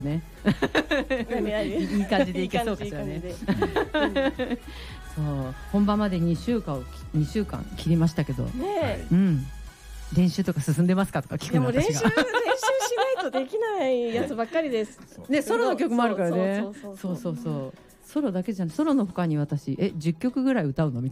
ねいい感じでいけそうかしらね。そう本番まで2週間切りましたけど、 ね練習とか進んでますかとか聞くの。 でも練習し私がないとできないやつばっかりです。 ね、ソロの曲もあるからね。 そうソロだけじゃない、ソロの他に私10曲ぐらい歌うのみたいな。